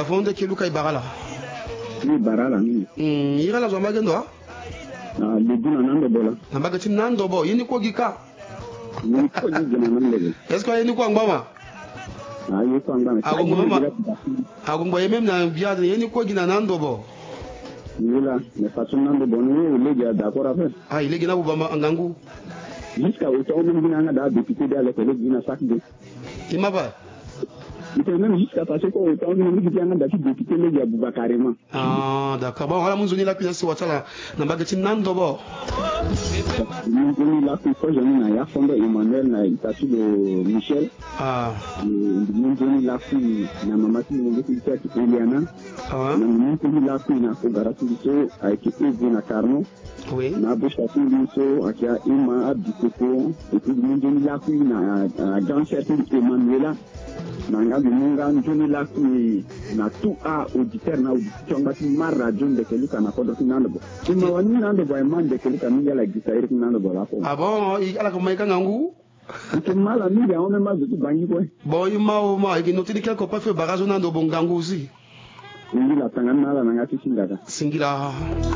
fonde ke luka ibarala ni barala ni ira la zomba gendo le dina nando bola na baga tin nando bo yini ko gika ni ko ni gina nando est-ce que yini ko ngoma yi ko ngama agumba yemem na biade yini ko gina nando bo Nila, mais façon nando bo ni il est d'accord avec il est gina bubamba ngangu jusqu'à autant même gina da député de l'école gina sac de imaba même jusqu'à passer quoi autant même gina da député le ya buba carrément d'accord bon voilà mun zoni la pina watala na baga tin nando bo ni la ko joni na ya fondo Emmanuel na itatu de Michel ni zoni la fi na mama ti ni ngi ti Eliana ni zoni la fi na ko garatu so a équipe na Carno oui na busha ti so akia Ima Abdikoko et puis ni zoni la fi na dans certain Emmanuel nanga bimunga njoni la fi na tout a auditeur na audition ngati marra jonde ke luka na kodo tinando bo ima wani nando bo mande ke luka minga la gisaire tinando bo la ko bon ala ko maika ngangu mala minga on ma bitu bangi ko bon ima o ma ki notini quelque part fait barazo nando bo ngangu aussi la tangana la nanga singila